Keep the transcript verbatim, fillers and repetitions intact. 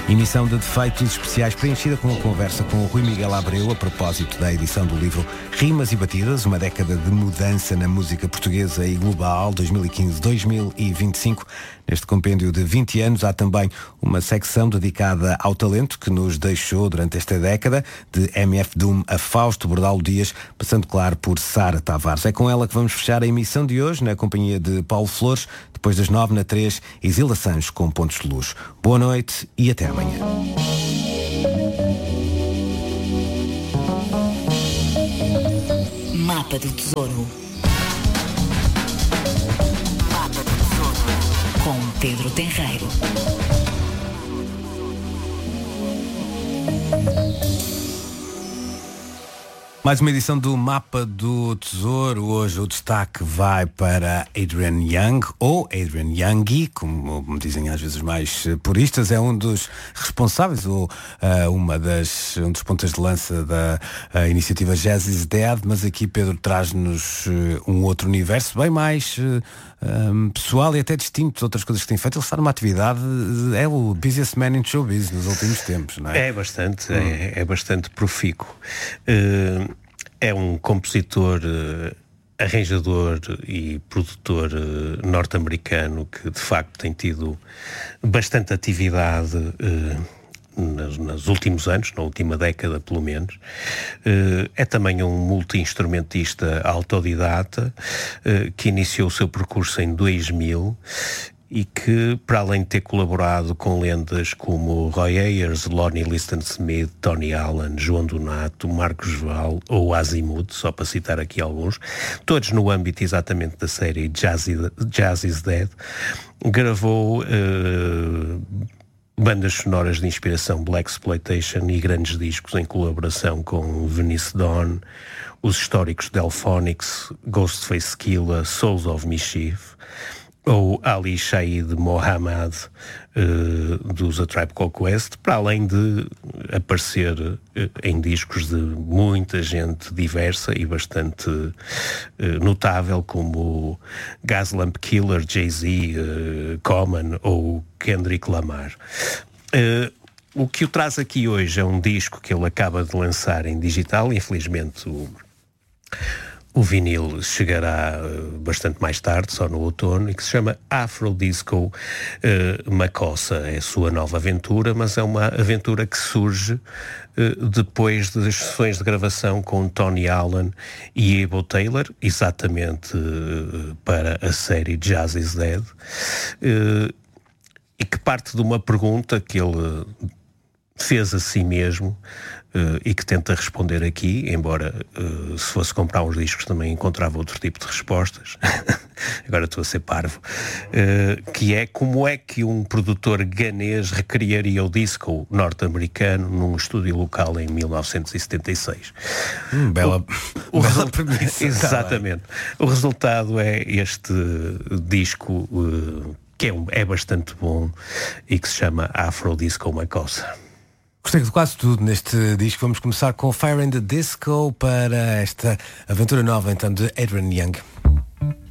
Emissão de defeitos especiais preenchida com a conversa com o Rui Miguel Abreu a propósito da edição do livro Rimas e Batidas, uma década de mudança na música portuguesa e global, dois mil e quinze a dois mil e vinte e cinco. Neste compêndio de vinte anos há também uma secção dedicada ao talento que nos deixou durante esta década, de M F Doom a Fausto Bordalo Dias, passando, claro, por Sara Tavares. É com ela que vamos fechar a emissão de hoje, na companhia de Paulo Flores, depois das nove na três, Isilda Sanches com Pontos de Luz. Boa noite e até amanhã. Mapa do Tesouro. Mapa do Tesouro. Com Pedro Tenreiro. Mais uma edição do Mapa do Tesouro. Hoje o destaque vai para Adrian Young, ou Adrian Youngie, como me dizem às vezes os mais puristas. É um dos responsáveis, ou uh, uma das, um dos pontas de lança da uh, iniciativa Jazz is Dead, mas aqui Pedro traz-nos uh, um outro universo bem mais uh, um, pessoal e até distinto de outras coisas que tem feito. Ele está numa atividade, é o busiest man in showbiz nos últimos tempos, não é? É bastante, hum. é, é bastante profícuo. Uh, é um compositor, uh, arranjador e produtor uh, norte-americano que de facto tem tido bastante atividade uh, Nos, nos últimos anos, na última década pelo menos. Uh, é também um multi-instrumentista autodidata uh, que iniciou o seu percurso em dois mil e que, para além de ter colaborado com lendas como Roy Ayers, Lonnie Liston Smith, Tony Allen, João Donato, Marcos Val ou Azimuth, só para citar aqui alguns, todos no âmbito exatamente da série Jazz, Jazz is Dead, gravou uh, bandas sonoras de inspiração Blaxploitation e grandes discos em colaboração com Venice Dawn, os históricos Delphonics, Ghostface Killah, Souls of Mischief, ou Ali Shaid Mohammad, uh, dos A Tribe Called Quest, para além de aparecer uh, em discos de muita gente diversa e bastante uh, notável, como Gaslamp Killer, Jay-Z, uh, Common ou Kendrick Lamar. Uh, o que o traz aqui hoje é um disco que ele acaba de lançar em digital. Infelizmente o O vinil chegará uh, bastante mais tarde, só no outono, e que se chama Afro Disco uh, Makossa. É a sua nova aventura, mas é uma aventura que surge uh, depois das sessões de gravação com Tony Allen e Ebo Taylor, exatamente uh, para a série Jazz is Dead, uh, e que parte de uma pergunta que ele fez a si mesmo, Uh, e que tenta responder aqui, embora uh, se fosse comprar uns discos também encontrava outro tipo de respostas. Agora estou a ser parvo. Uh, que é como é que um produtor ganês recriaria o disco norte-americano num estúdio local em mil novecentos e setenta e seis. Hum, bela o, o bela resu- premissa. Exatamente. O resultado é este disco uh, que é, um, é bastante bom e que se chama Afro Disco Makossa. Gostei de quase tudo neste disco. Vamos começar com Fire in the Disco para esta aventura nova então de Adrian Young.